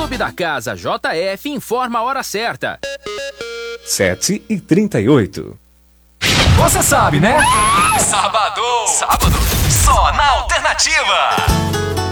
Clube da Casa JF informa a hora certa. 7h38. Você sabe, né? Sábado. Só na Alternativa.